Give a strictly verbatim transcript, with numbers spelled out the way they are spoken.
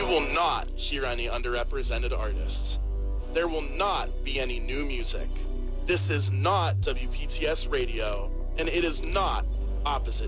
You will not hear any underrepresented artists. There will not be any new music. This is not W P T S Radio, and it is not Opposite